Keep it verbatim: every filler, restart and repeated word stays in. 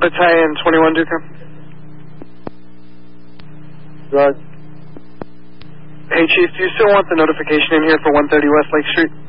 Battalion twenty-one, Duca. Raj. Hey, Chief, do you still want the notification in here for one thirty West Lake Street?